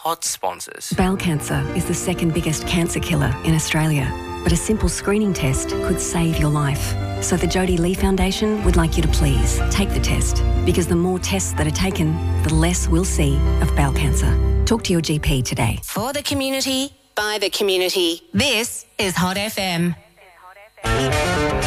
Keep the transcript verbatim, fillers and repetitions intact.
Pod sponsors. Bowel cancer is the second biggest cancer killer in Australia, but a simple screening test could save your life. So the Jodie Lee Foundation would like you to please take the test, because the more tests that are taken, the less we'll see of bowel cancer. Talk to your G P today. For the community, by the community. This is Hot F M.